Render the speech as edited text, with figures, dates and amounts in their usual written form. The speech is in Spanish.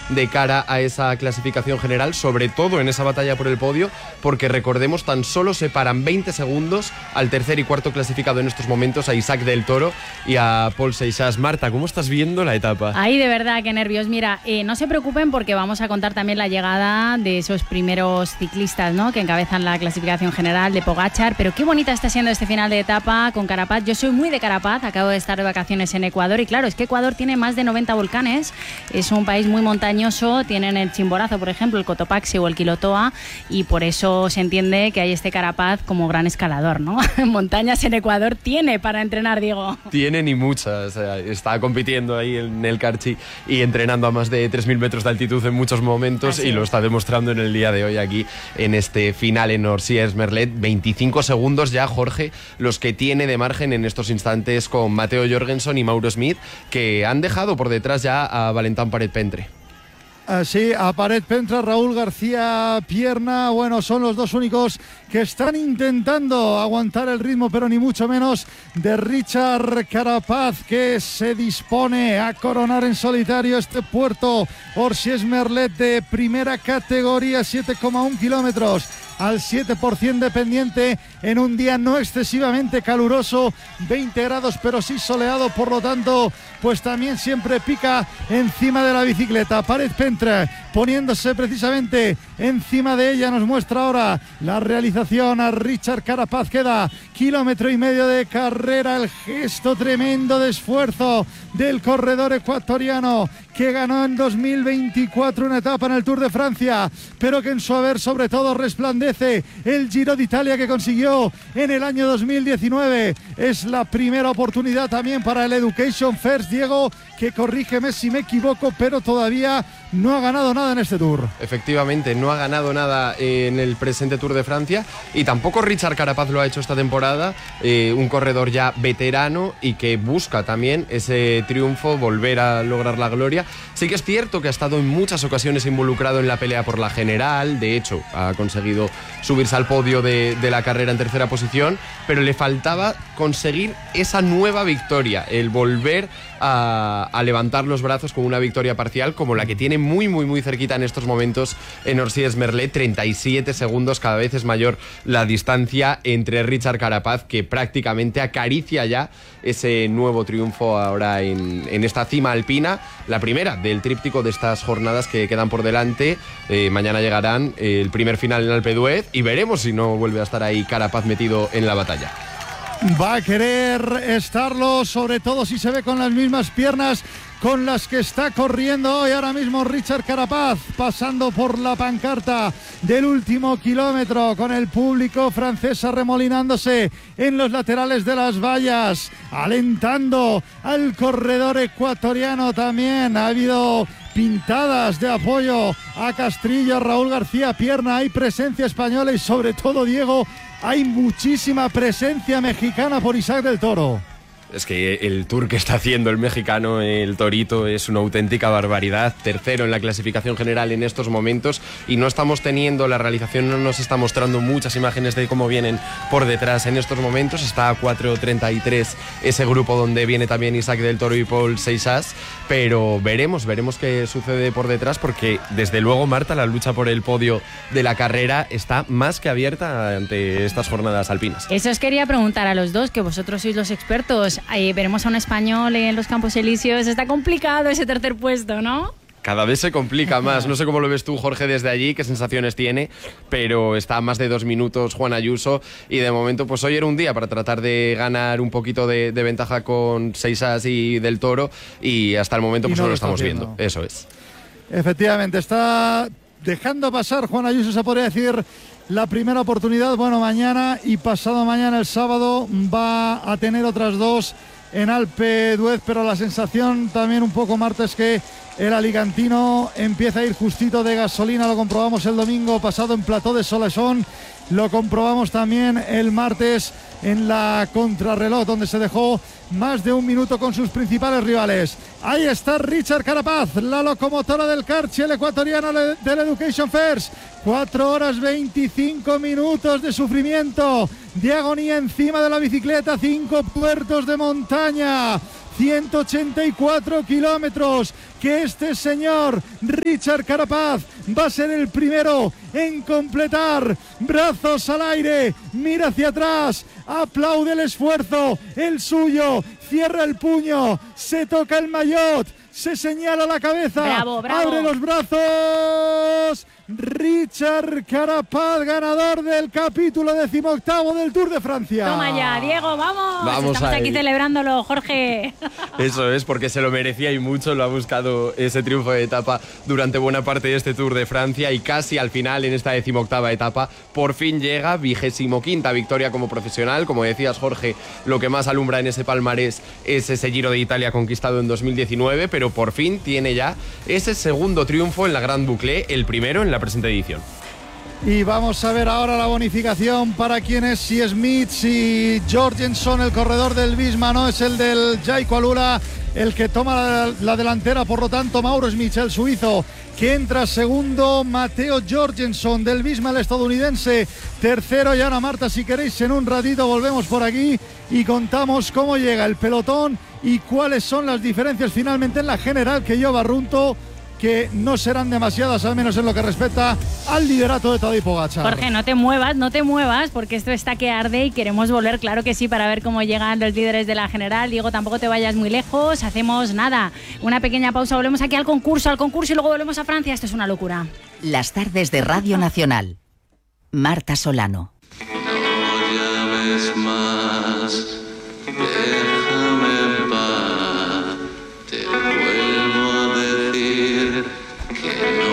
de cara a esa clasificación general, sobre todo en esa batalla por el podio, porque recordemos, tan solo separan 20 segundos al tercer y cuarto clasificado en estos momentos, a Isaac del Toro y a Pol Seixas. Marta, ¿cómo estás viendo la etapa? Ay, de verdad, qué nervios. Mira, no se preocupen porque vamos a contar también la llegada de esos primeros ciclistas, ¿no?, que encabezan la clasificación general, de Pogačar, pero qué bonita está siendo este final de etapa con Carapaz. Yo soy muy de Carapaz, acabo de estar de vacaciones en Ecuador y claro, es que Ecuador tiene más de 90 volcanes, es un país muy montañoso, tienen el Chimborazo, por ejemplo, el Cotopaxi o el Quilotoa, y por eso se entiende que hay este Carapaz como gran escalador, ¿no? Montañas en Ecuador tiene para entrenar, Diego. Tienen y muchas. Está compitiendo ahí en el Carchi y entrenando a más de 3.000 metros de altitud en muchos momentos. Así y lo está demostrando en el día de hoy aquí en este final en Orsières-Merlet. 25 segundos ya, Jorge, los que tiene de margen en estos instantes con Matteo Jorgenson y Mauro Smith, que han dejado por detrás ya a Valentin Paret-Pentre. Sí, a Paret-Pentre, Raúl García Pierna, bueno, son los dos únicos que están intentando aguantar el ritmo, pero ni mucho menos de Richard Carapaz, que se dispone a coronar en solitario este puerto Orsières-Merlet de primera categoría, 7,1 kilómetros al 7% de pendiente en un día no excesivamente caluroso, 20 grados pero sí soleado, por lo tanto pues también siempre pica encima de la bicicleta. Paret-Pentre poniéndose precisamente encima de ella, nos muestra ahora la realización a Richard Carapaz. Queda 1,5 kilómetros de carrera, el gesto tremendo de esfuerzo del corredor ecuatoriano que ganó en 2024 una etapa en el Tour de Francia, pero que en su haber sobre todo resplandece el Giro de Italia que consiguió en el año 2019. Es la primera oportunidad también para el Education First, Diego, que corrígeme si me equivoco, pero todavía no ha ganado nada en este Tour. Efectivamente, no ha ganado nada en el presente Tour de Francia y tampoco Richard Carapaz lo ha hecho esta temporada, un corredor ya veterano y que busca también ese triunfo, volver a lograr la gloria. Sí que es cierto que ha estado en muchas ocasiones involucrado en la pelea por la general, de hecho ha conseguido subirse al podio de la carrera en tercera posición, pero le faltaba conseguir esa nueva victoria, el volver a levantar los brazos con una victoria parcial como la que tiene muy cerquita en estos momentos en Orsières-Merlet. 37 segundos, cada vez es mayor la distancia entre Richard Carapaz, que prácticamente acaricia ya ese nuevo triunfo ahora en esta cima alpina, la primera del tríptico de estas jornadas que quedan por delante. Mañana llegarán el primer final en Alpe d'Huez y veremos si no vuelve a estar ahí Carapaz metido en la batalla. Va a querer estarlo, sobre todo si se ve con las mismas piernas con las que está corriendo hoy ahora mismo Richard Carapaz, pasando por la pancarta del último kilómetro con el público francés arremolinándose en los laterales de las vallas, alentando al corredor ecuatoriano. También ha habido pintadas de apoyo a Castrillo, a Raúl García Pierna, hay presencia española y sobre todo, Diego, hay muchísima presencia mexicana por Isaac del Toro. Es que el tour que está haciendo el mexicano, el Torito, es una auténtica barbaridad. Tercero en la clasificación general en estos momentos y no estamos teniendo, la realización no nos está mostrando muchas imágenes de cómo vienen por detrás en estos momentos. Está a 4.33 ese grupo donde viene también Isaac del Toro y Pol Seixas, pero veremos qué sucede por detrás, porque desde luego, Marta, la lucha por el podio de la carrera está más que abierta ante estas jornadas alpinas. Eso os quería preguntar a los dos, que vosotros sois los expertos. Veremos a un español en los Campos Elíseos. Está complicado ese tercer puesto, ¿no? Cada vez se complica más. No sé cómo lo ves tú, Jorge, desde allí, qué sensaciones tiene, pero está a más de 2 minutos Juan Ayuso y de momento pues hoy era un día para tratar de ganar un poquito de ventaja con Seixas y del Toro y hasta el momento pues no lo estamos viendo. Eso es. Efectivamente, está dejando pasar Juan Ayuso, se podría decir, la primera oportunidad. Bueno, mañana y pasado mañana, el sábado, va a tener otras dos en Alpe d'Huez, pero la sensación también un poco, Marta, es que el alicantino empieza a ir justito de gasolina. Lo comprobamos el domingo pasado en Plató de Solesón, lo comprobamos también el martes en la contrarreloj, donde se dejó más de 1 minuto con sus principales rivales. Ahí está Richard Carapaz, la locomotora del Carchi, el ecuatoriano del Education First. 4 horas 25 minutos de sufrimiento, de agonía encima de la bicicleta, 5 puertos de montaña, 184 kilómetros, que este señor Richard Carapaz va a ser el primero en completar. Brazos al aire, mira hacia atrás, aplaude el esfuerzo, el suyo, cierra el puño, se toca el maillot, se señala la cabeza, bravo, bravo. Abre los brazos. Richard Carapaz, ganador del capítulo 18º del Tour de Francia. Toma ya, Diego, vamos. Estamos aquí celebrándolo, Jorge. Eso es, porque se lo merecía y mucho. Lo ha buscado ese triunfo de etapa durante buena parte de este Tour de Francia, y casi al final, en esta 18ª etapa, por fin llega, 25ª victoria como profesional. Como decías, Jorge, lo que más alumbra en ese palmarés es ese Giro de Italia conquistado en 2019, pero por fin tiene ya ese segundo triunfo en la Grande Boucle, el primero en la presente edición. Y vamos a ver ahora la bonificación para quién es, si Smith, si Jorgensen, el corredor del Visma, no es el del Jaiko Alula el que toma la delantera, por lo tanto Mauro Smith, el suizo, que entra segundo, Matteo Jorgensen del Visma, el estadounidense, tercero. Y ahora, Marta, si queréis, en un ratito volvemos por aquí y contamos cómo llega el pelotón y cuáles son las diferencias finalmente en la general, que lleva Runto, que no serán demasiadas, al menos en lo que respecta al liderato de Tadej Pogačar. Jorge, no te muevas, porque esto está que arde y queremos volver, claro que sí, para ver cómo llegan los líderes de la general. Diego, tampoco te vayas muy lejos, hacemos nada, una pequeña pausa, volvemos aquí al concurso y luego volvemos a Francia. Esto es una locura. Las tardes de Radio Nacional. Marta Solano. No llames más, déjame